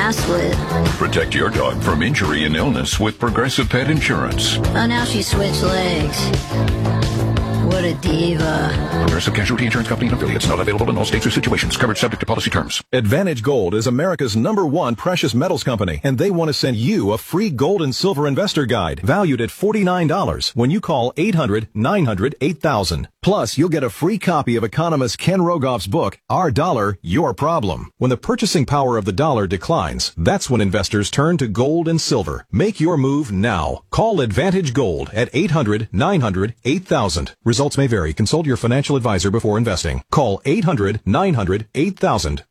I split. Protect your dog from injury and illness with Progressive Pet Insurance. Oh, now she switched legs. What a diva. Progressive Casualty Insurance Company and affiliates. Not available in all states or situations. Coverage subject to policy terms. Advantage Gold is America's #1 precious metals company, and they want to send you a free gold and silver investor guide valued at $49 when you call 800-900-8000. Plus, you'll get a free copy of economist Ken Rogoff's book, Our Dollar, Your Problem. When the purchasing power of the dollar declines, that's when investors turn to gold and silver. Make your move now. Call Advantage Gold at 800-900-8000. Results may vary. Consult your financial advisor before investing. Call 800-900-8000.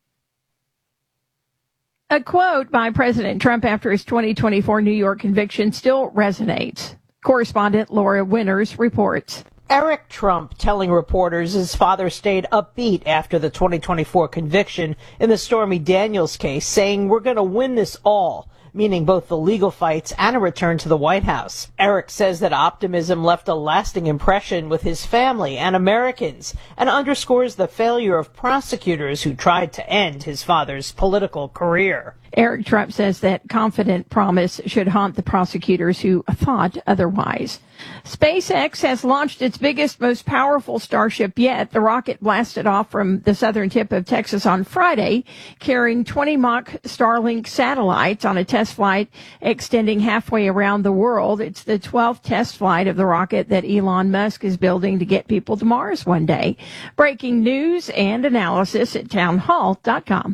A quote by President Trump after his 2024 New York conviction still resonates. Correspondent Laura Winters reports. Eric Trump telling reporters his father stayed upbeat after the 2024 conviction in the Stormy Daniels case, saying, "We're going to win this all," meaning both the legal fights and a return to the White House. Eric says that optimism left a lasting impression with his family and Americans and underscores the failure of prosecutors who tried to end his father's political career. Eric Trump says that confident promise should haunt the prosecutors who thought otherwise. SpaceX has launched its biggest, most powerful Starship yet. The rocket blasted off from the southern tip of Texas on Friday, carrying 20 Mach Starlink satellites on a test flight extending halfway around the world. It's the 12th test flight of the rocket that Elon Musk is building to get people to Mars one day. Breaking news and analysis at townhall.com.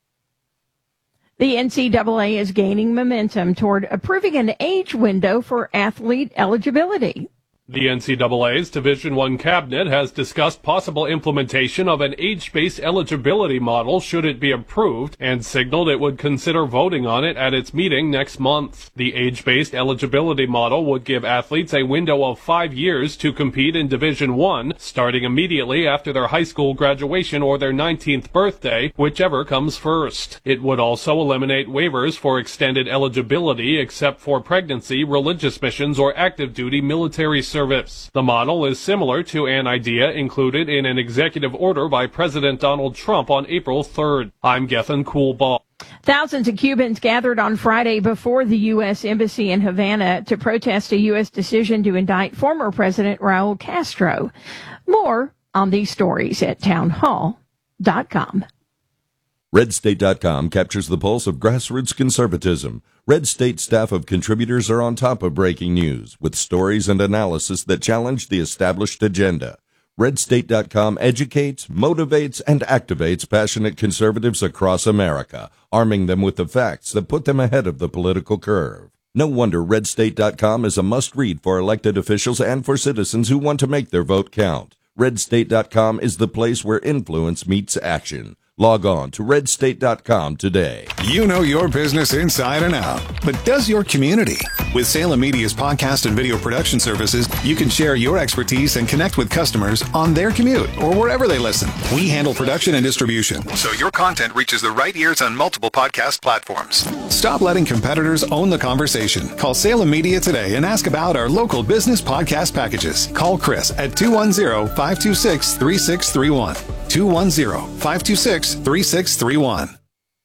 The NCAA is gaining momentum toward approving an age window for athlete eligibility. The NCAA's Division I cabinet has discussed possible implementation of an age-based eligibility model should it be approved, and signaled it would consider voting on it at its meeting next month. The age-based eligibility model would give athletes a window of 5 years to compete in Division I, starting immediately after their high school graduation or their 19th birthday, whichever comes first. It would also eliminate waivers for extended eligibility except for pregnancy, religious missions, or active duty military service. The model is similar to an idea included in an executive order by President Donald Trump on April 3rd. I'm Gethin Coolbaugh. Thousands of Cubans gathered on Friday before the U.S. Embassy in Havana to protest a U.S. decision to indict former President Raul Castro. More on these stories at townhall.com. RedState.com captures the pulse of grassroots conservatism. Red State staff of contributors are on top of breaking news with stories and analysis that challenge the established agenda. RedState.com educates, motivates, and activates passionate conservatives across America, arming them with the facts that put them ahead of the political curve. No wonder RedState.com is a must-read for elected officials and for citizens who want to make their vote count. RedState.com is the place where influence meets action. Log on to redstate.com today. You know your business inside and out, but does your community? With Salem Media's podcast and video production services, you can share your expertise and connect with customers on their commute or wherever they listen. We handle production and distribution, so your content reaches the right ears on multiple podcast platforms. Stop letting competitors own the conversation. Call Salem Media today and ask about our local business podcast packages. Call Chris at 210-526-3631. 210-526-3631.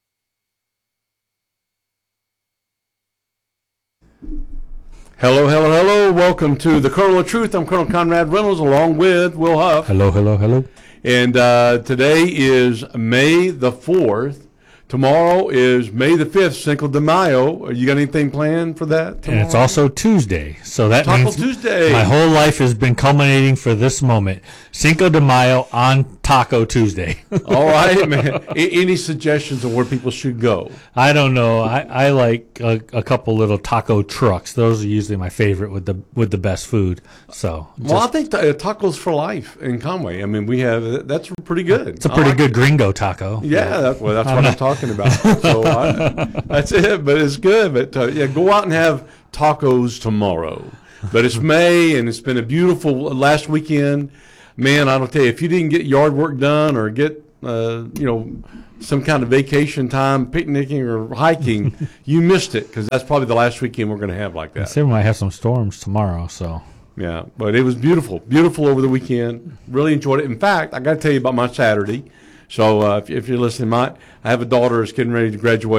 Hello, hello, hello. Welcome to the Kernel of Truth. I'm Colonel Conrad Reynolds along with Will Huff. Hello, hello, hello. And today is May the 4th. Tomorrow is May the 5th, Cinco de Mayo. You got anything planned for that tomorrow? And it's also Tuesday. So that Taco means Tuesday. My whole life has been culminating for this moment. Cinco de Mayo on Taco Tuesday. All right, man. Any suggestions on where people should go? I don't know. I like a couple little taco trucks. Those are usually my favorite with the best food. So I think tacos for life in Conway. I mean, that's pretty good. It's a pretty good gringo taco. Yeah, that's what I'm talking about. So that's it. But it's good. But go out and have tacos tomorrow. But it's May, and it's been a beautiful last weekend. Man, I don't tell you, if you didn't get yard work done or get some kind of vacation time, picnicking or hiking, you missed it, because that's probably the last weekend we're going to have like that. We might have some storms tomorrow. So yeah, but it was beautiful over the weekend. Really enjoyed it. In fact, I got to tell you about my Saturday. So if you're listening, I have a daughter that's getting ready to graduate,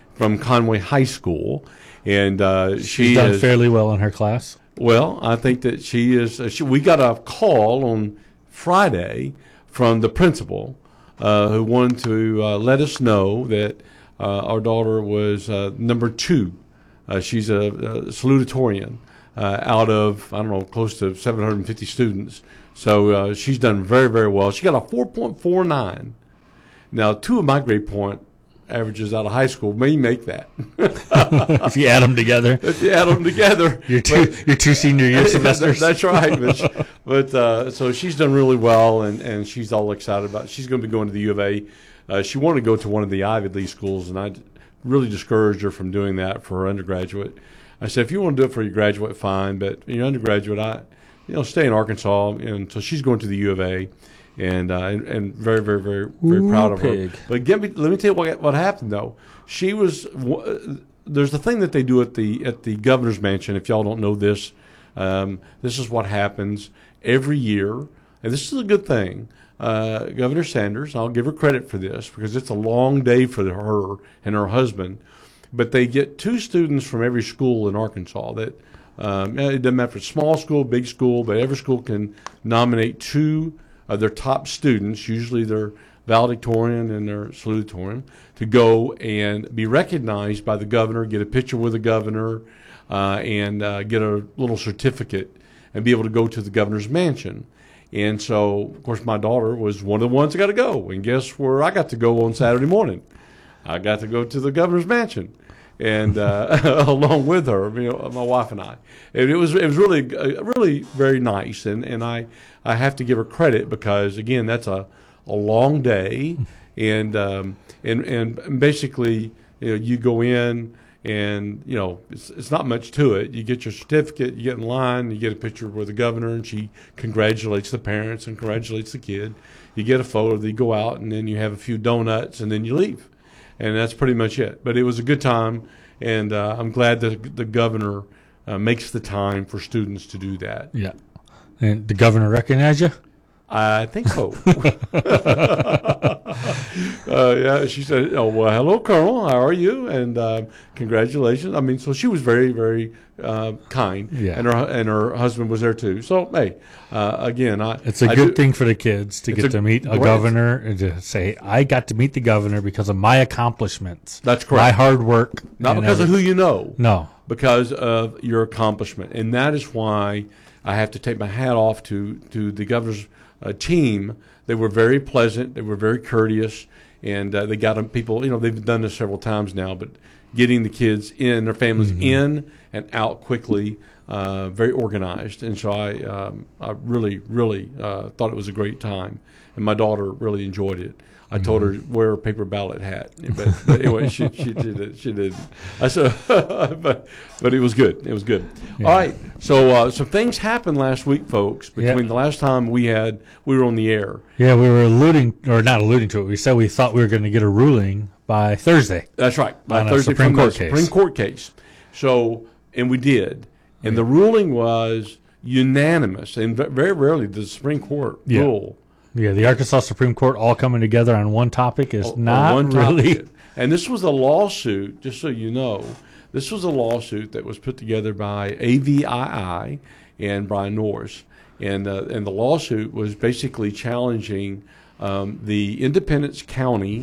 from Conway High School, and she's done fairly well in her class. Well, I think that she is. We got a call on Friday from the principal who wanted to let us know that our daughter was number 2. She's a salutatorian out of, I don't know, close to 750 students. So she's done very, very well. She got a 4.49. Now, 2 of my grade point averages out of high school may make that. If you add them together. If you add them together. your two senior year semesters. That's right. But so she's done really well, and she's all excited about it. She's going to be going to the U of A. She wanted to go to one of the Ivy League schools, and I really discouraged her from doing that for her undergraduate. I said, if you want to do it for your graduate, fine, but your undergraduate, stay in Arkansas. And so she's going to the U of A. And very, very, very, very proud of her. But let me tell you what happened though. She was there's the thing that they do at the governor's mansion. If y'all don't know this, this is what happens every year, and this is a good thing. Governor Sanders, I'll give her credit for this because it's a long day for her and her husband. But they get 2 students from every school in Arkansas. That it doesn't matter if it's small school, big school, but every school can nominate 2. Their top students, usually their valedictorian and their salutatorian, to go and be recognized by the governor, get a picture with the governor, and get a little certificate and be able to go to the governor's mansion. And so, of course, my daughter was one of the ones that got to go. And guess where I got to go on Saturday morning? I got to go to the governor's mansion, and along with her, my wife and I. And it was really really very nice, and I have to give her credit because again that's a long day, and basically you go in and it's not much to it. You get your certificate, you get in line, you get a picture with the governor, and she congratulates the parents and congratulates the kid. You get a photo, you go out, and then you have a few donuts, and then you leave. And that's pretty much it. But it was a good time, and I'm glad that the governor makes the time for students to do that. Yeah. And the governor recognize you? I think so. Yeah, she said, "Oh, well, hello, Colonel. How are you?" And congratulations. I mean, so she was very, very kind. Yeah. And her husband was there too. So hey, again, it's a good thing for the kids to get to meet a governor and to say, "I got to meet the governor because of my accomplishments." That's correct. My hard work, not because of who you know. No, because of your accomplishment, and that is why I have to take my hat off to the governor's team. They were very pleasant. They were very courteous, and they got them people. They've done this several times now, but getting the kids in, their families in and out quickly, very organized. And so I really, really thought it was a great time, and my daughter really enjoyed it. I told her wear a paper ballot hat, but anyway, she did. She did. I said, but it was good. It was good. Yeah. All right. So some things happened last week, folks. Between the last time we were on the air. Yeah, we were not alluding to it. We said we thought we were going to get a ruling by Thursday. That's right. By on Thursday a Supreme from Court the case. Supreme Court case. So, and we did, and the ruling was unanimous, and very rarely does the Supreme Court rule. Yeah, the Arkansas Supreme Court all coming together on one topic is not one really. Topic. And this was a lawsuit, just so you know, this was a lawsuit that was put together by AVII and Brian Norris. And the lawsuit was basically challenging the Independence County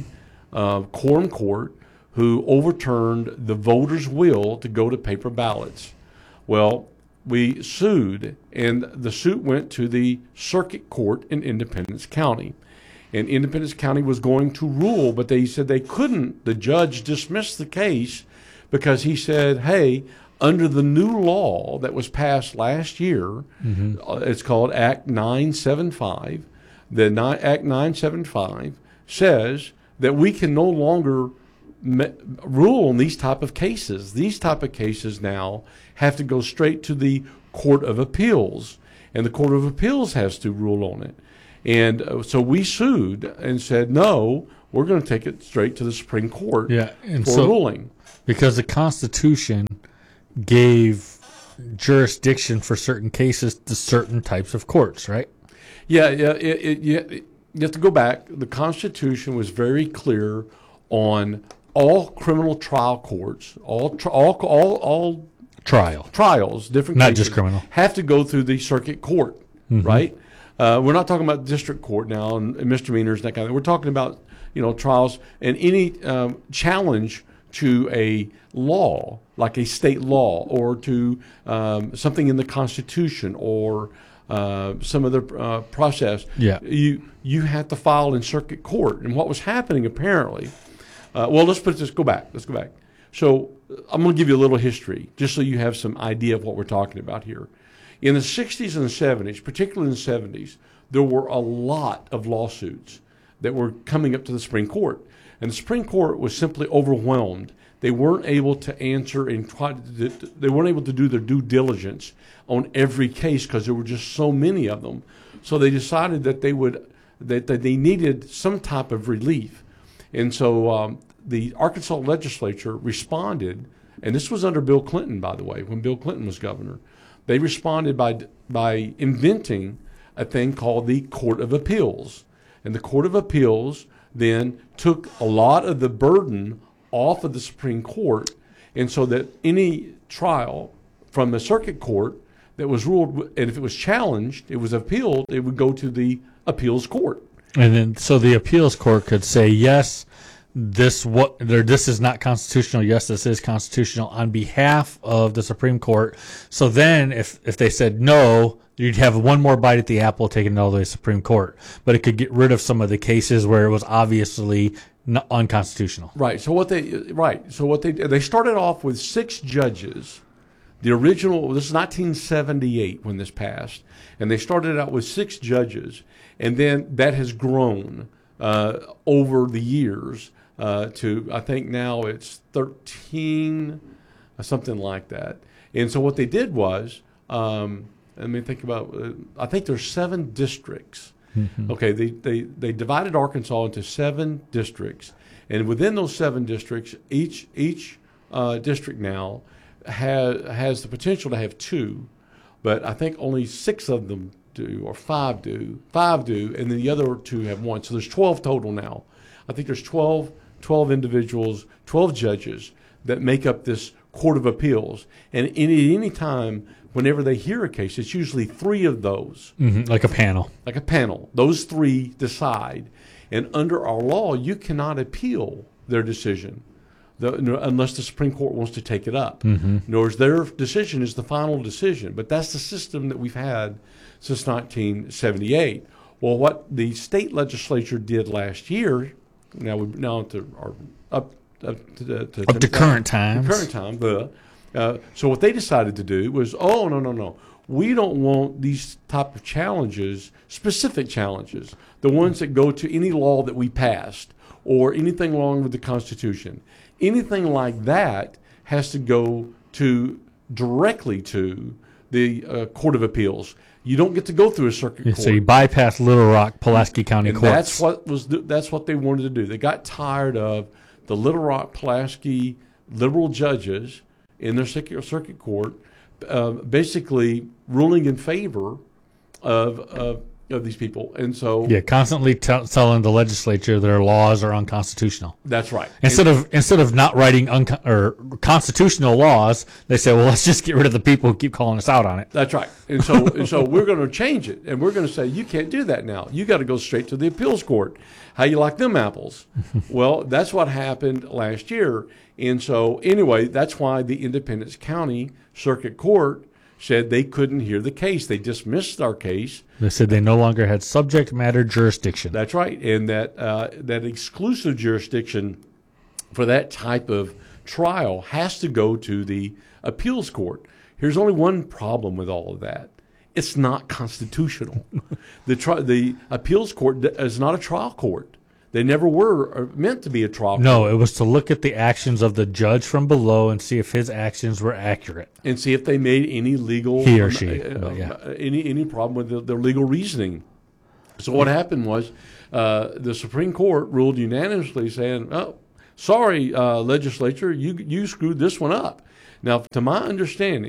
Quorum Court, who overturned the voters' will to go to paper ballots. Well, we sued, and the suit went to the circuit court in Independence County. And Independence County was going to rule, but they said they couldn't. The judge dismissed the case because he said, hey, under the new law that was passed last year, it's called Act 975. The Act 975 says that we can no longer rule on these type of cases. These type of cases now have to go straight to the Court of Appeals, and the Court of Appeals has to rule on it. And so we sued and said, no, we're going to take it straight to the Supreme Court for ruling. Because the Constitution gave jurisdiction for certain cases to certain types of courts, right? Yeah. You have to go back. The Constitution was very clear on all criminal trial courts, all trials, different not cases, just criminal, have to go through the circuit court, right? We're not talking about district court now and misdemeanors and that kind of thing. We're talking about trials and any challenge to a law, like a state law, or to something in the Constitution, or some other process. Yeah. You have to file in circuit court. And what was happening apparently, let's go back. So I'm going to give you a little history, just so you have some idea of what we're talking about here. In the 60s and the 70s, particularly in the 70s, there were a lot of lawsuits that were coming up to the Supreme Court. And the Supreme Court was simply overwhelmed. They weren't able to answer they weren't able to do their due diligence on every case because there were just so many of them. So they decided that they needed some type of relief. And so the Arkansas legislature responded, and this was under Bill Clinton, by the way, when Bill Clinton was governor. They responded by inventing a thing called the Court of Appeals. And the Court of Appeals then took a lot of the burden off of the Supreme Court, and so that any trial from the circuit court that was ruled, and if it was challenged, it was appealed, it would go to the appeals court. And then so the appeals court could say, yes, this is not constitutional. Yes, this is constitutional on behalf of the Supreme Court. So then if they said no, you'd have one more bite at the apple taking it all the way to the Supreme Court. But it could get rid of some of the cases where it was obviously unconstitutional. Right. So what they started off with 6 judges. The original, this is 1978 when this passed, and they started out with 6 judges, and then that has grown over the years to, I think now it's 13, something like that. And so what they did was, let me think about, I think there's 7 districts. Mm-hmm. Okay, they divided Arkansas into 7 districts, and within those 7 districts, each district now has the potential to have 2, but I think only 6 of them do, or 5 do, and then the other 2 have 1. So there's 12 total now. I think there's 12 individuals, 12 judges that make up this Court of Appeals, and any time, whenever they hear a case, it's usually 3 of those. Mm-hmm, like a panel. Like a panel. Those 3 decide. And under our law, you cannot appeal their decision unless the Supreme Court wants to take it up. Mm-hmm. In other words, their decision is the final decision. But that's the system that we've had since 1978. Well, what the state legislature did last year, up to current times. Current time, so what they decided to do was, no. We don't want these type of challenges, specific challenges, the ones that go to any law that we passed or anything along with the Constitution. Anything like that has to go directly to the Court of Appeals. You don't get to go through a circuit court. So you bypass Little Rock, Pulaski County courts. That's what they wanted to do. They got tired of the Little Rock, Pulaski liberal judges in their circuit court, basically ruling in favor of these people, and so constantly telling the legislature their laws are unconstitutional. That's right. Instead of not writing constitutional laws, they say, well, let's just get rid of the people who keep calling us out on it. That's right. And so we're going to change it, and we're going to say you can't do that now. You got to go straight to the appeals court. How you like them apples? Well, that's what happened last year. And so, anyway, that's why the Independence County Circuit Court said they couldn't hear the case. They dismissed our case. They said they no longer had subject matter jurisdiction. That's right. And that exclusive jurisdiction for that type of trial has to go to the appeals court. Here's only one problem with all of that. It's not constitutional. The appeals court is not a trial court. They never were meant to be a trial court. No, it was to look at the actions of the judge from below and see if his actions were accurate. And see if they made any legal... He or she. Any problem with their legal reasoning. So what happened was the Supreme Court ruled unanimously saying, oh, sorry, legislature, you screwed this one up. Now, to my understanding,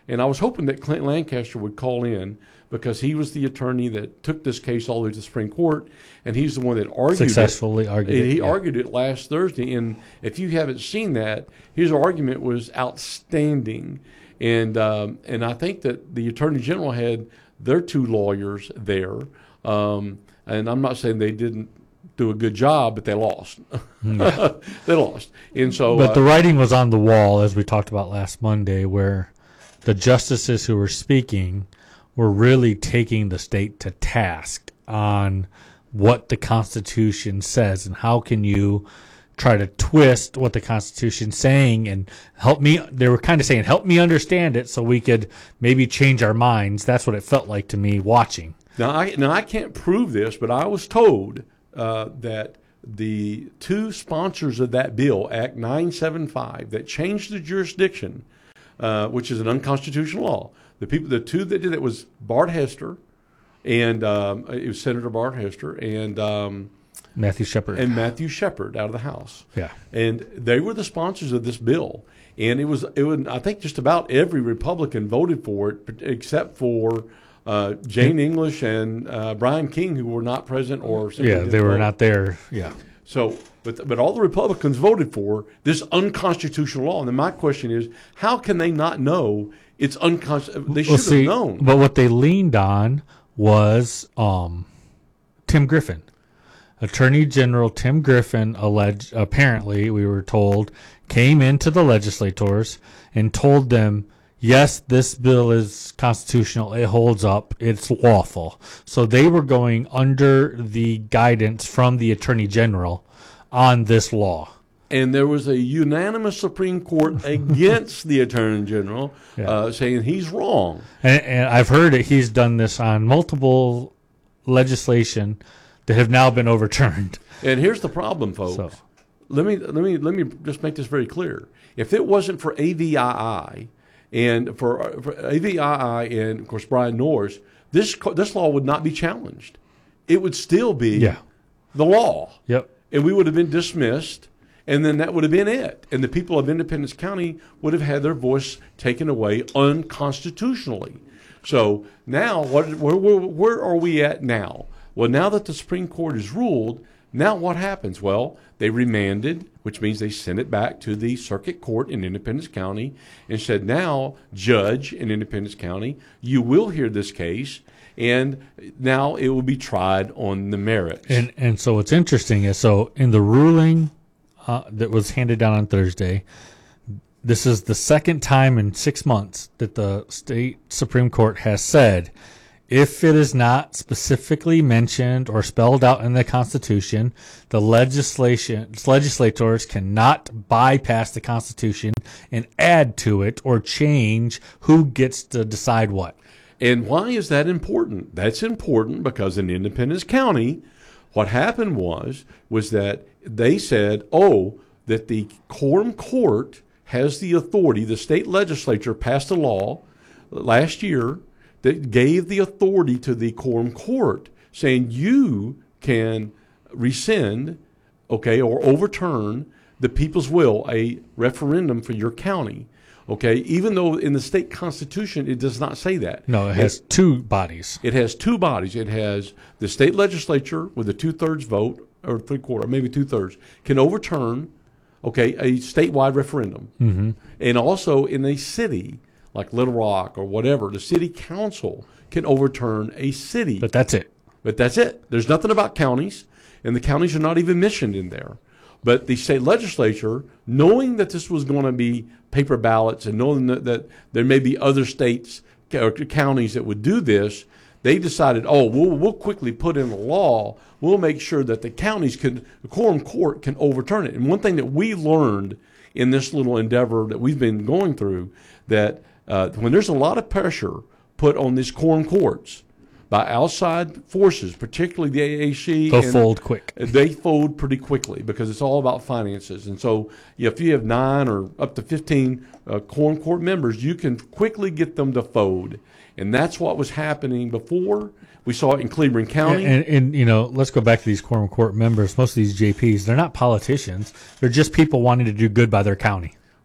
And I was hoping that Clint Lancaster would call in because he was the attorney that took this case all the way to the Supreme Court, and he's the one that successfully argued it. He argued it last Thursday, and if you haven't seen that, his argument was outstanding. And I think that the Attorney General had their two lawyers there, and I'm not saying they didn't do a good job, but they lost. They lost, and so. But the writing was on the wall, as we talked about last Monday, where the justices who were speaking were really taking the state to task on what the Constitution says and how can you try to twist what the Constitution's saying and help me. They were kind of saying, help me understand it so we could maybe change our minds. That's what it felt like to me watching. Now I can't prove this, but I was told that the two sponsors of that bill, Act 975, that changed the jurisdiction, which is an unconstitutional law. The two that did it was Bart Hester, and it was Senator Bart Hester and Matthew Shepard out of the House. Yeah, and they were the sponsors of this bill, and it was I think just about every Republican voted for it except for Jane English and Brian King, who were not present or they were not there. Yeah. So, but all the Republicans voted for this unconstitutional law. And then my question is, how can they not know it's unconstitutional? They should have known. But what they leaned on was Tim Griffin. Attorney General Tim Griffin apparently, we were told, came into the legislators and told them, yes, this bill is constitutional. It holds up. It's lawful. So they were going under the guidance from the Attorney General on this law. And there was a unanimous Supreme Court against the Attorney General, saying he's wrong. And I've heard that he's done this on multiple legislation that have now been overturned. And here's the problem, folks. So. Let me just make this very clear. If it wasn't for AVII and for AVII and of course Brian Norris, this law would not be challenged. It would still be the law. Yep. And we would have been dismissed, and then that would have been it. And the people of Independence County would have had their voice taken away unconstitutionally. So now, where are we at now? Well, now that the Supreme Court has ruled, now what happens? Well, they remanded, which means they sent it back to the circuit court in Independence County and said, now, judge in Independence County, you will hear this case, and now it will be tried on the merits. And so what's interesting is, so in the ruling that was handed down on Thursday, this is the second time in 6 months that the state Supreme Court has said, if it is not specifically mentioned or spelled out in the Constitution, the legislators cannot bypass the Constitution and add to it or change who gets to decide what. And why is that important? That's important because in Independence County, what happened was that they said, that the quorum court has the authority. The state legislature passed a law last year that gave the authority to the quorum court, saying you can rescind, or overturn the people's will, a referendum for your county. Even though in the state constitution it does not say that. No, it has two bodies. It has two bodies. It has the state legislature with a 2/3 vote, or 3/4, maybe 2/3, can overturn, a statewide referendum. Mm-hmm. And also in a city like Little Rock or whatever, the city council can overturn a city. But that's it. There's nothing about counties, and the counties are not even mentioned in there. But the state legislature, knowing that this was going to be paper ballots and knowing that there may be other states or counties that would do this, they decided, we'll quickly put in a law. We'll make sure that the quorum court can overturn it. And one thing that we learned in this little endeavor that we've been going through, that when there's a lot of pressure put on these quorum courts by outside forces, particularly the AAC, they'll fold quick. They fold pretty quickly because it's all about finances. And so if you have 9 or up to 15 quorum court members, you can quickly get them to fold. And that's what was happening before. We saw it in Cleveland County. And let's go back to these quorum court members. Most of these JPs, they're not politicians. They're just people wanting to do good by their county.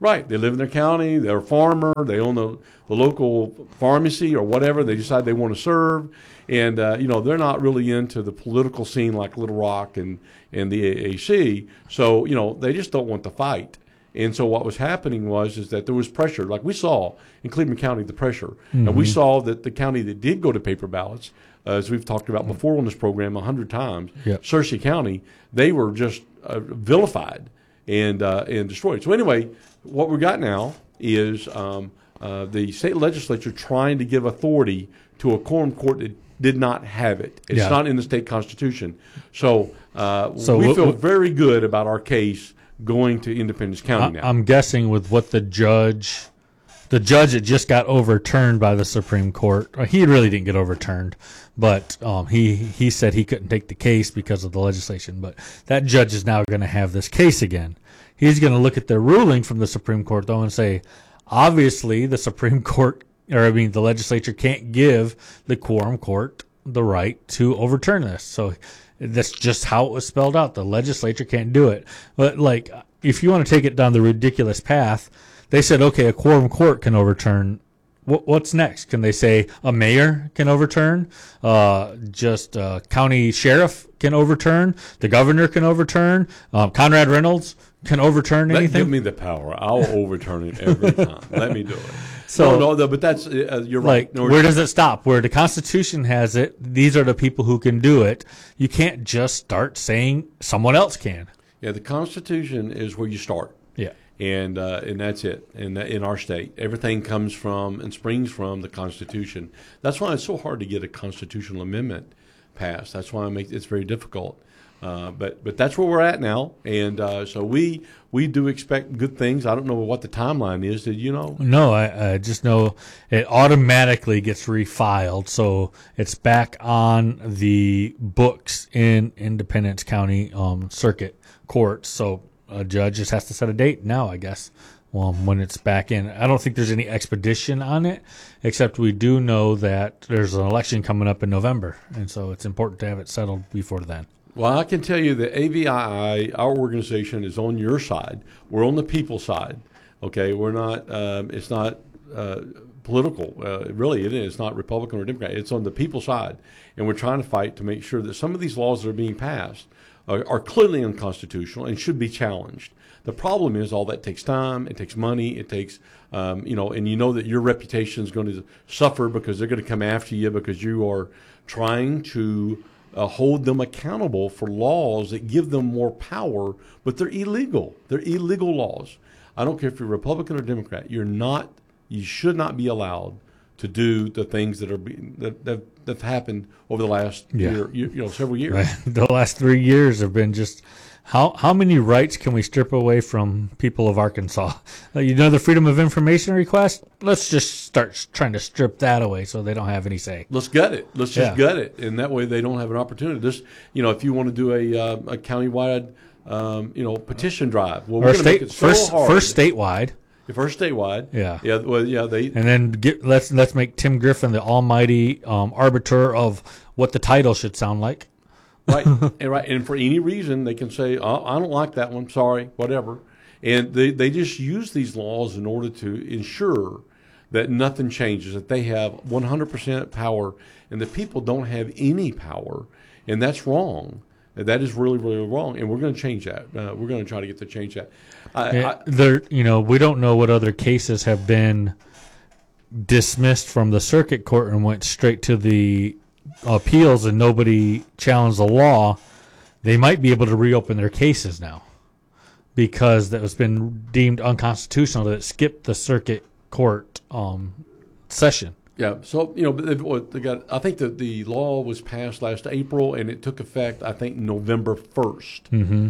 Right. They live in their county. They're a farmer. They own the local pharmacy or whatever. They decide they want to serve. And, they're not really into the political scene like Little Rock and the AAC. So, they just don't want to fight. And so what was happening is that there was pressure. Like we saw in Cleveland County, the pressure. Mm-hmm. And we saw that the county that did go to paper ballots, as we've talked about before on this program 100 times, yep. Searcy County, they were just vilified and destroyed. So anyway, what we got now is the state legislature trying to give authority to a quorum court that did not have it. It's not in the state constitution. So we feel very good about our case going to Independence County now. I'm guessing with what the judge that just got overturned by the Supreme Court. He really didn't get overturned, but he said he couldn't take the case because of the legislation. But that judge is now going to have this case again. He's going to look at the ruling from the Supreme Court, though, and say, obviously, the the legislature can't give the quorum court the right to overturn this. So that's just how it was spelled out. The legislature can't do it. But, if you want to take it down the ridiculous path, they said, okay, a quorum court can overturn. What's next? Can they say a mayor can overturn? County sheriff can overturn? The governor can overturn? Conrad Reynolds can overturn anything? Give me the power. I'll overturn it every time. Let me do it. So, but that's you're right. Where does it stop? Where the Constitution has it, these are the people who can do it. You can't just start saying someone else can. Yeah, the Constitution is where you start. Yeah. And that's it. In our state, everything comes from and springs from the Constitution. That's why it's so hard to get a constitutional amendment passed. That's why it's very difficult. But that's where we're at now, and so we do expect good things. I don't know what the timeline is. Did you know? No, I just know it automatically gets refiled, so it's back on the books in Independence County Circuit Court. So a judge just has to set a date now, I guess, when it's back in. I don't think there's any expedition on it, except we do know that there's an election coming up in November, and so it's important to have it settled before then. Well, I can tell you that AVII, our organization, is on your side. We're on the people's side. Okay, we're not. It's not political. Really, it is. It's not Republican or Democrat. It's on the people's side, and we're trying to fight to make sure that some of these laws that are being passed are clearly unconstitutional and should be challenged. The problem is all that takes time. It takes money. It takes, and you know that your reputation is going to suffer because they're going to come after you because you are trying to hold them accountable for laws that give them more power, but they're illegal. They're illegal laws. I don't care if you're Republican or Democrat. You should not be allowed to do the things that happened over the last several years. Right. The last 3 years have been just how many rights can we strip away from people of Arkansas? The Freedom of Information request? Let's just start trying to strip that away so they don't have any say. Let's gut it. Let's just gut it, and that way they don't have an opportunity. If you want to do a countywide, petition drive, well, we're going to make it so hard. First statewide. First statewide. Yeah. Yeah. Well, yeah. And then let's make Tim Griffin the almighty arbiter of what the title should sound like. Right. And for any reason, they can say, "Oh, I don't like that one. Sorry, whatever." And they just use these laws in order to ensure that nothing changes, that they have 100% power, and the people don't have any power, and that's wrong. That is really, really wrong, and we're going to change that. We're going to try to get to change that. We don't know what other cases have been dismissed from the circuit court and went straight to the appeals, and nobody challenged the law. They might be able to reopen their cases now because that has been deemed unconstitutional that it skipped the circuit court session. Yeah, so I think that the law was passed last April, and it took effect, I think, November 1st. Mm-hmm.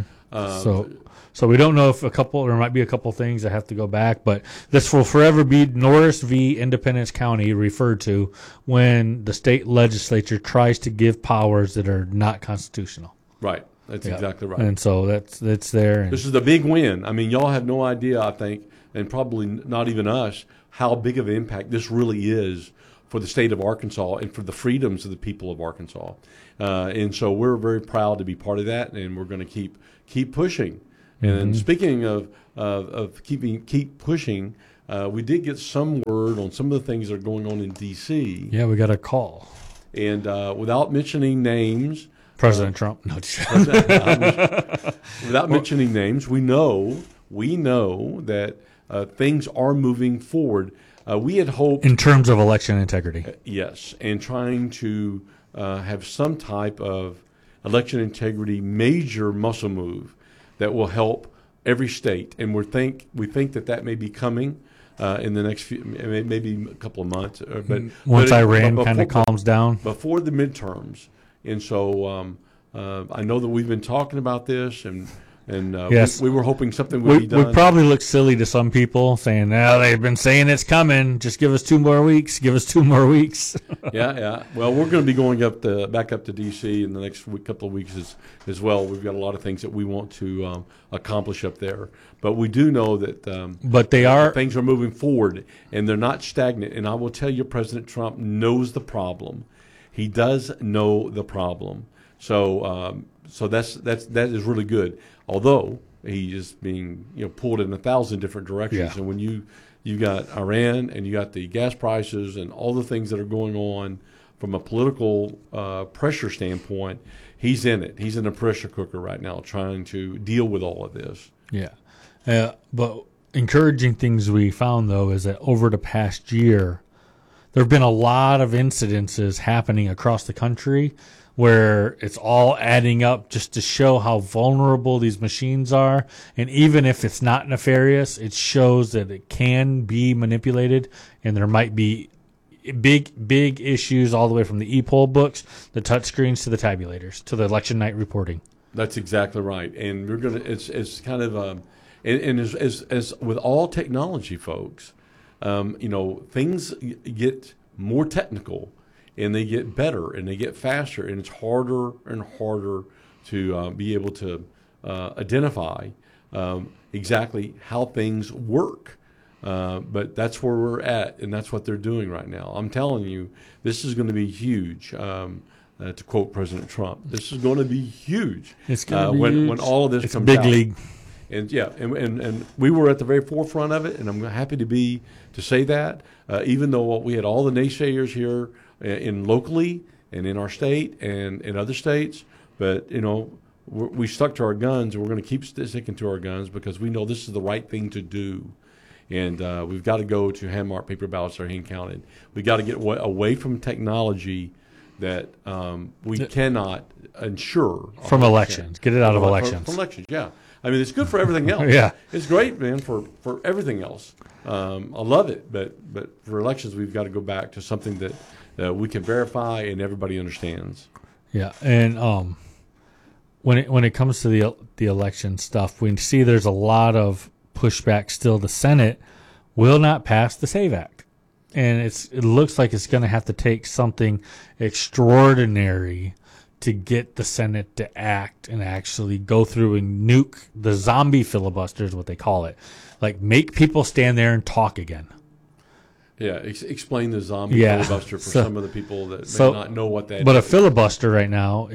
So we don't know if there might be a couple things that have to go back, but this will forever be Norris v. Independence County referred to when the state legislature tries to give powers that are not constitutional. Right. That's exactly right. And so that's there. This is the big win. I mean, y'all have no idea, I think, and probably not even us, how big of an impact this really is for the state of Arkansas and for the freedoms of the people of Arkansas. And so we're very proud to be part of that, and we're going to keep pushing. And speaking of keep pushing, we did get some word on some of the things that are going on in D.C. Yeah, we got a call. And without mentioning names, President Trump. No, without mentioning names, we know that things are moving forward. We had hoped, in terms of election integrity, yes, and trying to have some type of election integrity major muscle move that will help every state, and we think that may be coming in the next few, maybe a couple of months. Once Iran kind of calms down before the midterms, and so I know that we've been talking about this, and yes, we were hoping something would be done. We probably look silly to some people saying, "Now they've been saying it's coming. Just give us 2 more weeks. Give us 2 more weeks." Yeah. Well, we're going to be going back up to D.C. in the next couple of weeks as well. We've got a lot of things that we want to accomplish up there, but we do know that. But things are moving forward, and they're not stagnant. And I will tell you, President Trump knows the problem. He does know the problem. So that is really good. Although he is being pulled in 1,000 different directions, and when you got Iran and you got the gas prices and all the things that are going on from a political pressure standpoint, he's in it. He's in a pressure cooker right now, trying to deal with all of this. Yeah, but encouraging things we found though is that over the past year, there have been a lot of incidences happening across the country where it's all adding up just to show how vulnerable these machines are. And even if it's not nefarious, it shows that it can be manipulated, and there might be big issues all the way from the e-poll books, the touchscreens, to the tabulators, to the election night reporting. That's exactly right. And we're going to, it's kind of, and as with all technology, folks, things get more technical, and they get better, and they get faster, and it's harder and harder to be able to identify exactly how things work. But that's where we're at, and that's what they're doing right now. I'm telling you, this is going to be huge. To quote President Trump, this is going to be huge. It's going to be when huge. When all of this it's comes big out. League. And we were at the very forefront of it, and I'm happy to say that, even though we had all the naysayers here in locally and in our state and in other states, but we stuck to our guns, and we're going to keep sticking to our guns because we know this is the right thing to do. And we've got to go to hand-marked paper ballots that are hand-counted. We've got to get away from technology that we cannot ensure. From elections. Get it out of elections. From elections, yeah. I mean, it's good for everything else. Yeah. It's great, man, for everything else. I love it, but for elections, we've got to go back to something that we can verify and everybody understands. Yeah, and when it comes to the election stuff, we see there's a lot of pushback still. The Senate will not pass the SAVE Act, and it looks like it's going to have to take something extraordinary to get the Senate to act and actually go through and nuke the zombie filibuster is what they call it. Like, make people stand there and talk again. Yeah, explain the zombie filibuster for some of the people that may not know what that is. But a filibuster right now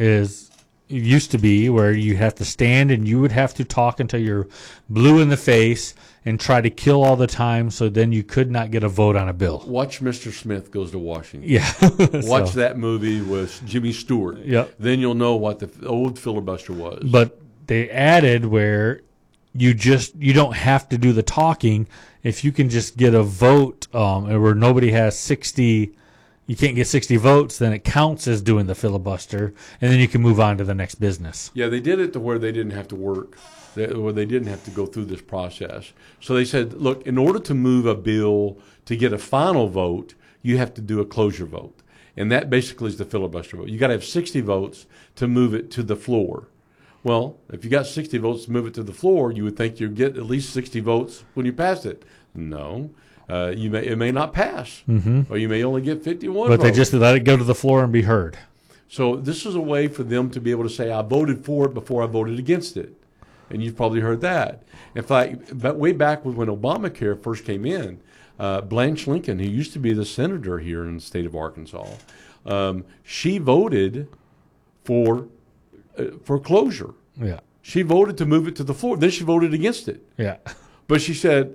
used to be where you have to stand and you would have to talk until you're blue in the face and try to kill all the time, so then you could not get a vote on a bill. Watch Mr. Smith Goes to Washington. Yeah. Watch that movie with Jimmy Stewart. Yep. Then you'll know what the old filibuster was. But they added where you don't have to do the talking. If you can just get a vote where nobody has 60, you can't get 60 votes, then it counts as doing the filibuster, and then you can move on to the next business. Yeah, they did it to where they didn't have to work, where they didn't have to go through this process. So they said, look, in order to move a bill to get a final vote, you have to do a closure vote. And that basically is the filibuster vote. You got to have 60 votes to move it to the floor. Well, if you got 60 votes to move it to the floor, you would think you'd get at least 60 votes when you pass it. No. It may not pass, or you may only get 51 But votes. they just let it go to the floor and be heard. So this is a way for them to be able to say, I voted for it before I voted against it. And you've probably heard that. In fact, way back when Obamacare first came in, Blanche Lincoln, who used to be the senator here in the state of Arkansas, she voted for closure. Yeah. She voted to move it to the floor. Then she voted against it. Yeah. But she said,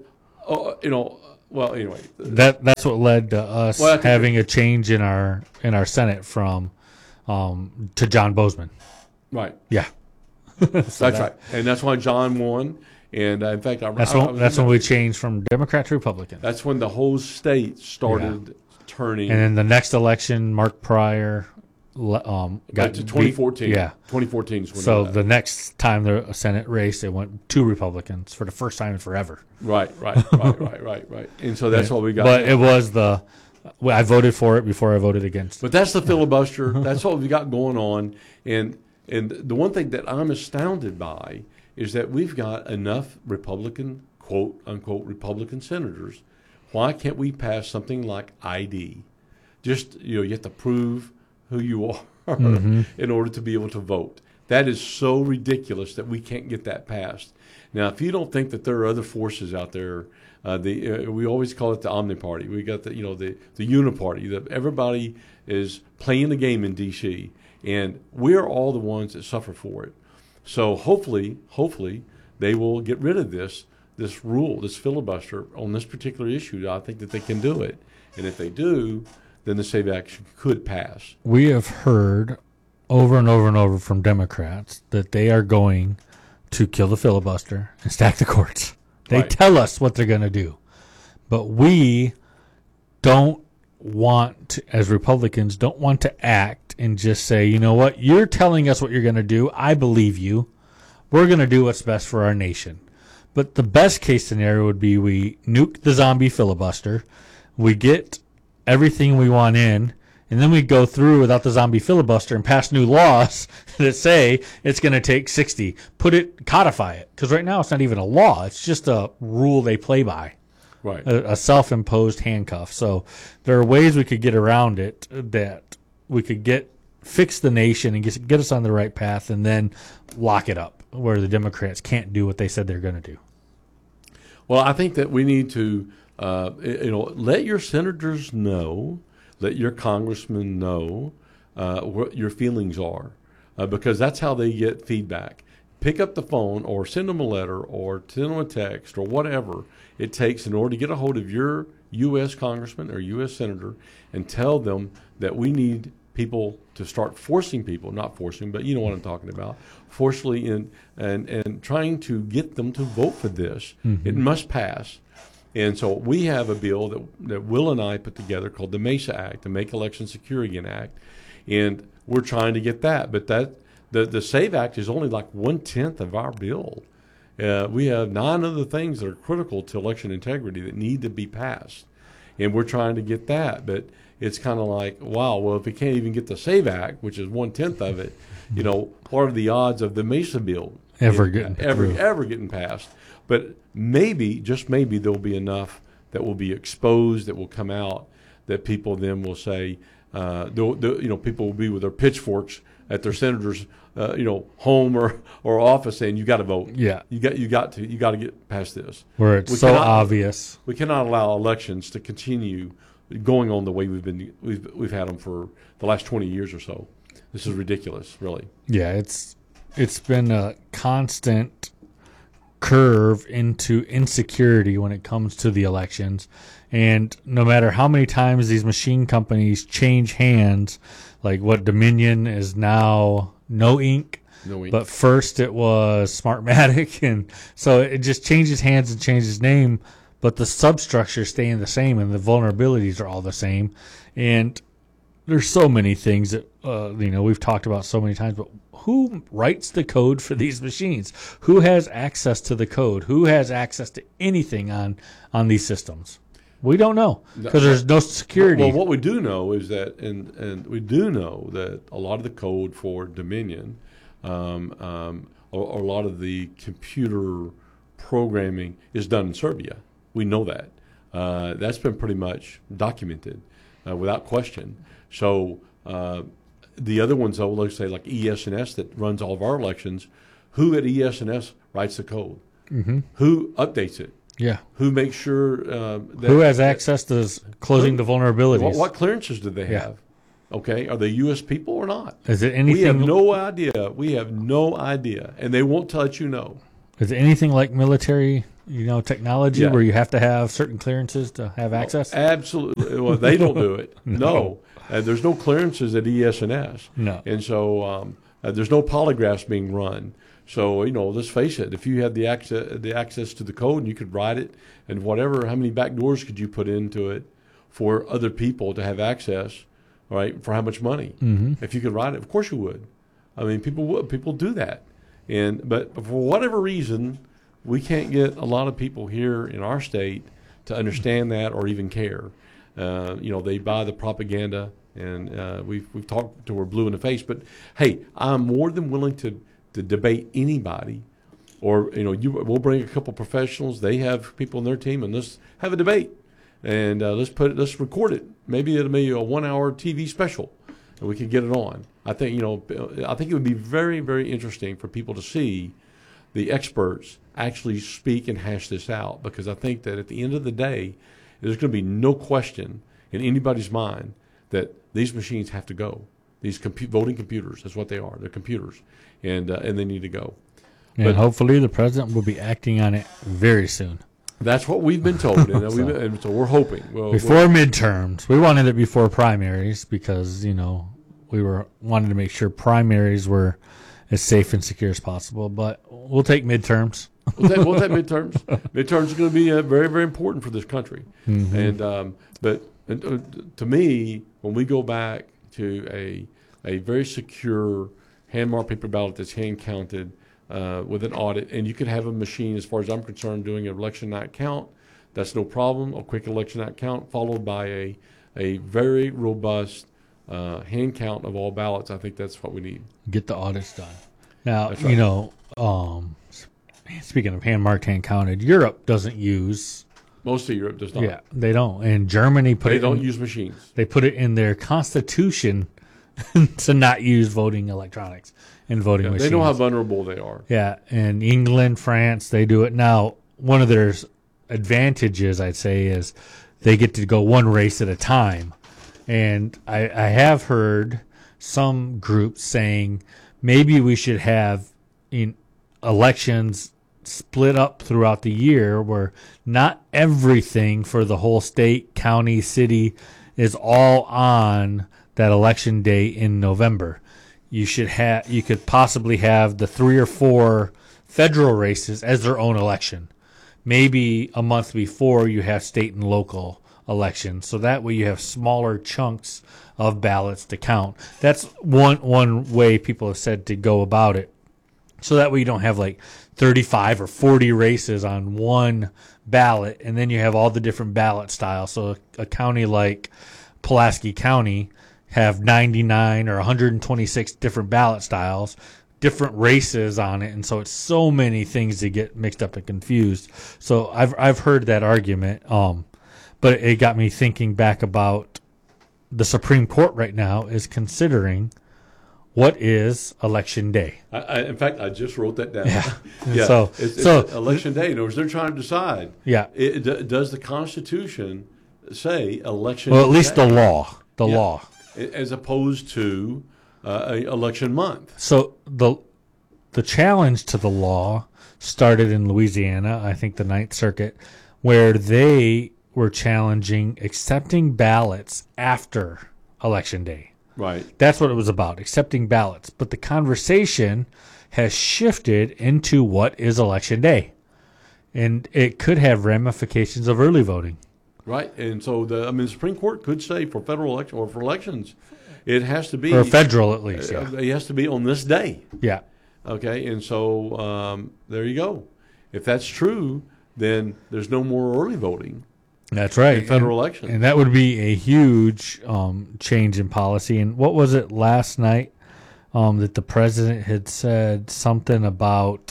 well, anyway. That's what led to us having a change in our Senate from to John Bozeman. Right. Yeah. That's right. And that's why John won. And in fact, that's when we changed from Democrat to Republican. That's when the whole state started turning. And in the next election, Mark Pryor got to 2014. Yeah. 2014 is when. So the next time the Senate race, it went two Republicans for the first time in forever. Right. And so that's what we got. But it was I voted for it before I voted against it. But that's the filibuster. That's what we got going on. And the one thing that I'm astounded by is that we've got enough Republican, quote unquote, Republican senators. Why can't we pass something like ID? Just, you have to prove who you are in order to be able to vote. That is so ridiculous that we can't get that passed. Now, if you don't think that there are other forces out there, we always call it the omniparty. We got the uniparty. That everybody is playing the game in D.C. and we're all the ones that suffer for it. So hopefully, they will get rid of this rule, this filibuster on this particular issue. I think that they can do it, and if they do, then the SAVE Act could pass. We have heard over and over and over from Democrats that they are going to kill the filibuster and stack the courts. They tell us what they're going to do. But we don't want to, as Republicans, don't want to act and just say, you know what, you're telling us what you're going to do. I believe you. We're going to do what's best for our nation. But the best case scenario would be we nuke the zombie filibuster, we get everything we want in, and then we go through without the zombie filibuster and pass new laws that say it's going to take 60. Codify it. Because right now it's not even a law. It's just a rule they play by. Right. A self-imposed handcuff. So there are ways we could get around it, that we could fix the nation and get us on the right path, and then lock it up where the Democrats can't do what they said they're going to do. Well, I think that we need to let your senators know, let your congressmen know what your feelings are, because that's how they get feedback. Pick up the phone or send them a letter or send them a text or whatever it takes in order to get a hold of your U.S. congressman or U.S. senator and tell them that we need people to start forcing people, not forcing, but you know what I'm talking about, forcefully and trying to get them to vote for this. Mm-hmm. It must pass. And so we have a bill that Will and I put together called the MESA Act, the Make Elections Secure Again Act, and we're trying to get that. But the SAVE Act is only like 1/10 of our bill. We have 9 other things that are critical to election integrity that need to be passed, and we're trying to get that. But it's kind of like, wow, well, if we can't even get the SAVE Act, which is 1/10 of it, what are the odds of the MESA bill ever getting passed? But maybe, just maybe, there'll be enough that will be exposed, that will come out, that people then will say, people will be with their pitchforks at their senator's, home or office, saying, "You got to vote. Yeah, you got to get past this." Where it's obvious. We cannot allow elections to continue going on the way we've had them for the last 20 years or so. This is ridiculous, really. Yeah, it's been a constant curve into insecurity when it comes to the elections, and no matter how many times these machine companies change hands, like what Dominion is now No Ink, but first it was Smartmatic, and so it just changes hands and changes name, but the substructure is staying the same and the vulnerabilities are all the same. And there's so many things that we've talked about so many times, but who writes the code for these machines? Who has access to the code? Who has access to anything on these systems? We don't know, because there's no security. Well, what we do know is that, and we do know that a lot of the code for Dominion, or a lot of the computer programming is done in Serbia. We know that. That's been pretty much documented without question. So the other ones, though, let's say like ES&S that runs all of our elections, who at ES&S writes the code? Mm-hmm. Who updates it? Yeah. Who makes sure who has access to closing the vulnerabilities? What clearances do they have? Okay, are they U.S. people or not? Is it anything? We have no idea. We have no idea, and they won't let you know. Is it anything like military, technology Yeah. where you have to have certain clearances to have access? Absolutely. Well, they don't do it. No. There's no clearances at ES&S. No. And so there's no polygraphs being run. So, let's face it, if you had the access to the code and you could write it and whatever, how many back doors could you put into it for other people to have access, right, for how much money? Mm-hmm. If you could write it, of course you would. I mean, people would. People do that. But for whatever reason, we can't get a lot of people here in our state to understand that or even care. They buy the propaganda, and we've talked till we're blue in the face. But hey, I'm more than willing to debate anybody, or we'll bring a couple professionals. They have people on their team, and let's have a debate, and let's record it. Maybe it'll be a 1-hour TV special, and we can get it on. I think it would be very, very interesting for people to see the experts actually speak and hash this out, because I think that at the end of the day, there's going to be no question in anybody's mind that these machines have to go. These voting computers, that's what they are. They're computers, and they need to go. And but hopefully the president will be acting on it very soon. That's what we've been told, and so we're hoping. Before midterms. We wanted it before primaries because, we wanted to make sure primaries were as safe and secure as possible. But we'll take midterms. We'll take midterms. Midterms are going to be very, very important for this country. Mm-hmm. And to me, when we go back to a very secure hand-marked paper ballot that's hand-counted with an audit, and you could have a machine, as far as I'm concerned, doing an election night count, that's no problem. A quick election night count followed by a very robust hand count of all ballots. I think that's what we need. Get the audits done. Now, That's right. Speaking of hand-marked, hand-counted, Europe doesn't use. Most of Europe does not. Yeah, they don't. And Germany They don't use machines. They put it in their constitution to not use voting electronics and voting machines. They know how vulnerable they are. Yeah, and England, France, they do it. Now, one of their advantages, I'd say, is they get to go one race at a time. And I have heard some groups saying maybe we should have elections split up throughout the year where not everything for the whole state, county, city is all on that election day in November. You could possibly have the 3 or 4 federal races as their own election. Maybe a month before you have state and local elections, so that way you have smaller chunks of ballots to count. That's one way people have said to go about it. So that way you don't have like 35 or 40 races on one ballot, and then you have all the different ballot styles. So a county like Pulaski County have 99 or 126 different ballot styles, different races on it, and so it's so many things that get mixed up and confused. So I've heard that argument, but it got me thinking back about the Supreme Court right now is considering what is Election Day. In fact, I just wrote that down. Yeah. Yeah. So Election Day. In other words, they're trying to decide. Yeah. Does the Constitution say election? Well, at least day? the law. The law. As opposed to election month. So the challenge to the law started in Louisiana, I think the Ninth Circuit, where they were challenging accepting ballots after Election Day. Right. That's what it was about, accepting ballots. But the conversation has shifted into what is Election Day. And it could have ramifications of early voting. Right. And so the Supreme Court could say for federal election or for elections, it has to be. Or federal at least, yeah. It has to be on this day. Yeah. Okay. And so there you go. If that's true, then there's no more early voting. That's right. In federal elections. And that would be a huge change in policy. And what was it last night that the president had said something about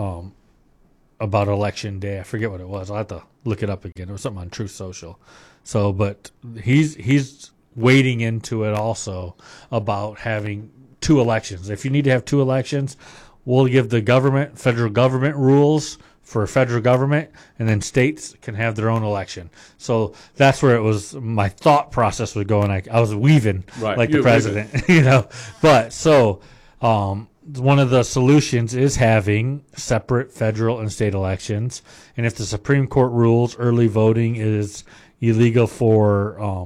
Election Day? I forget what it was. I'll have to look it up again. It was something on Truth Social. So, but he's wading into it also about having 2 elections. If you need to have 2 elections, we'll give the federal government rules for federal government, and then states can have their own election. So that's where it was. My thought process was going. I was weaving like the president, But so one of the solutions is having separate federal and state elections. And if the Supreme Court rules early voting is illegal for